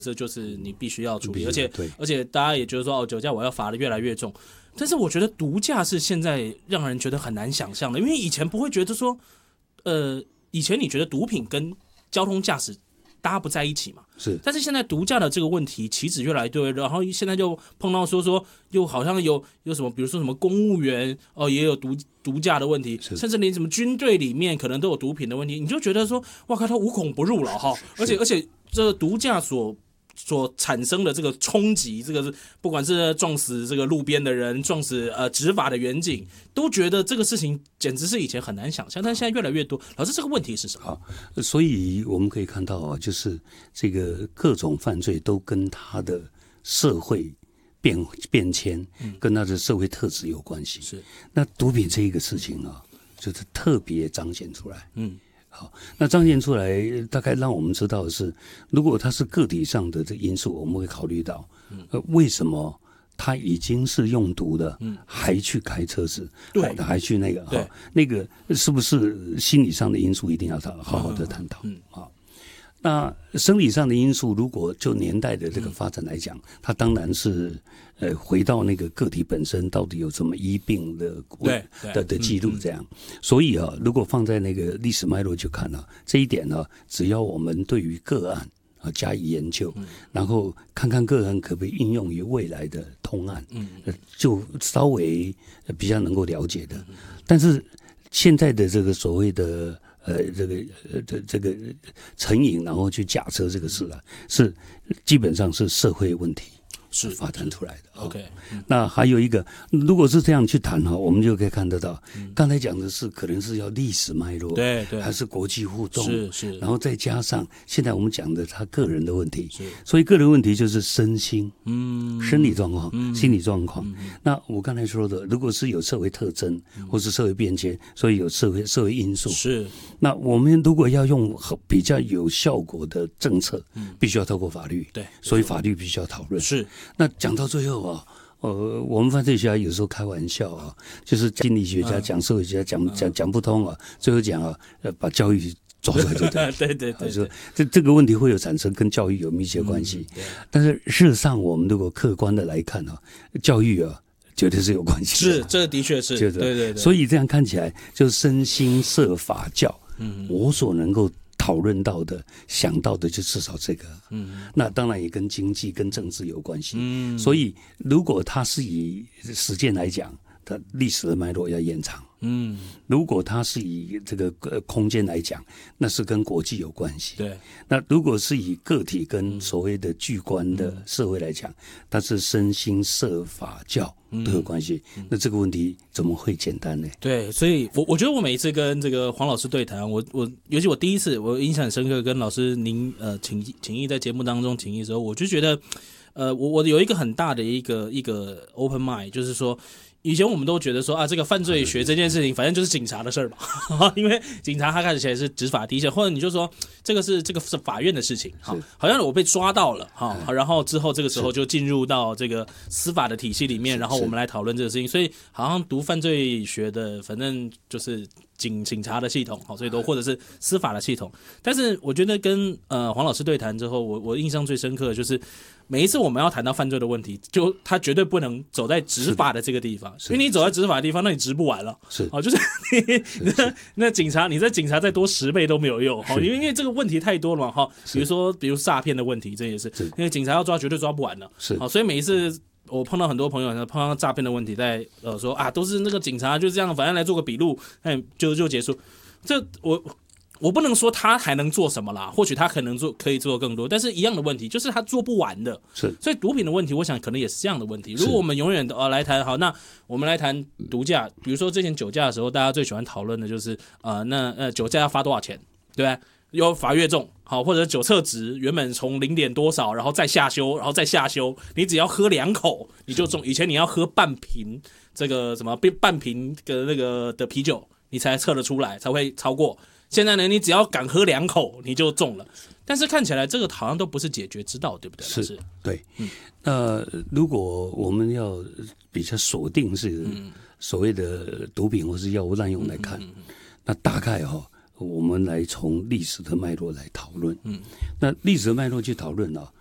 这就是你必须要处理，而且大家也觉得说酒驾我要罚的越来越重，但是我觉得毒驾是现在让人觉得很难想象的，因为以前不会觉得说，以前你觉得毒品跟交通驾驶大家不在一起嘛， 是， 但是现在毒驾的这个问题棋子越来越多，然后现在就碰到说又好像有什么，比如说什么公务员也有毒驾的问题，甚至连什么军队里面可能都有毒品的问题，你就觉得说哇靠，他无孔不入了哈，而且这个毒驾所产生的这个冲击，这个是不管是撞死这个路边的人，撞死执法的员警，都觉得这个事情简直是以前很难想象，但现在越来越多。老师，这个问题是什么？ 好，所以我们可以看到就是这个各种犯罪都跟他的社会变迁，跟他的社会特质有关系。是，那毒品这一个事情就是特别彰显出来。好，那彰显出来大概让我们知道的是，如果它是个体上的这因素，我们会考虑到，为什么他已经是用毒的，还去开车子，对，还去那个，那个是不是心理上的因素，一定要好好的探讨。好，那生理上的因素，如果就年代的这个发展来讲，它当然是回到那个个体本身到底有什么医病的记录这样。所以如果放在那个历史脉络去看这一点只要我们对于个案加以研究，然后看看个案可不可以应用于未来的通案，就稍微比较能够了解的。但是现在的这个所谓的这个成瘾，然后去驾车这个事是基本上是社会问题是发展出来的。OK， 那还有一个，如果是这样去谈我们就可以看得到，刚才讲的是可能是要历史脉络，对，还是国际互动，是，然后再加上现在我们讲的他个人的问题，所以个人问题就是身心，生理状况、心理状况。那我刚才说的，如果是有社会特征或是社会变迁，所以有社会因素，是。那我们如果要用比较有效果的政策，必须要透过法律，对，所以法律必须要讨论。是。那讲到最后我们犯罪学家有时候开玩笑就是心理学家讲社会学家讲不通最后讲把教育抓出来就对。对，说这个问题会有产生跟教育有密切关系，但是事实上我们如果客观的来看教育绝对是有关系的，是，这的确是，对。所以这样看起来，就身心社法教，我所能够讨论到的、想到的就至少这个，那当然也跟经济、跟政治有关系，所以如果它是以实践来讲，它历史的脉络要延长，如果它是以这个空间来讲，那是跟国际有关系，对。那如果是以个体跟所谓的巨观的社会来讲，它是身心社法教都有关系，那这个问题怎么会简单呢？对，所以我觉得我每一次跟这个黄老师对谈，我尤其我第一次我印象很深刻，跟老师您请益在节目当中请益的时候，我就觉得我有一个很大的一个 open mind， 就是说。以前我们都觉得说这个犯罪学这件事情，反正就是警察的事儿嘛，因为警察他看起来是执法第一线，或者你就说这个是法院的事情，好像我被抓到了然后之后这个时候就进入到这个司法的体系里面，然后我们来讨论这个事情，所以好像读犯罪学的，反正就是警察的系统，所以都或者是司法的系统。但是我觉得跟黄老师对谈之后，我印象最深刻的就是。每一次我们要谈到犯罪的问题，就他绝对不能走在执法的这个地方，因为你走在执法的地方，那你执不完了。是就是那警察，你在警察再多10倍都没有用，因为这个问题太多了嘛。比如诈骗的问题，这也是因为警察要抓绝对抓不完了。是所以每一次我碰到很多朋友碰到诈骗的问题，在说都是那个警察就这样，反正来做个笔录，就结束。这我不能说他还能做什么啦，或许他可以做更多，但是一样的问题就是他做不完的。是，所以毒品的问题，我想可能也是这样的问题。如果我们永远来谈好，那我们来谈毒驾，比如说之前酒驾的时候，大家最喜欢讨论的就是那酒驾要罚多少钱，对吧？要罚越重，好，或者酒测值原本从0点多少，然后再下修，你只要喝2口你就中。以前你要喝半瓶这个什么半瓶的那个的啤酒，你才测得出来，才会超过。现在呢，你只要敢喝2口，你就中了。但是看起来这个好像都不是解决之道，对不对？是，对。如果我们要比较锁定是所谓的毒品或是药物滥用来看，那大概我们来从历史的脉络来讨论。那历史的脉络去讨论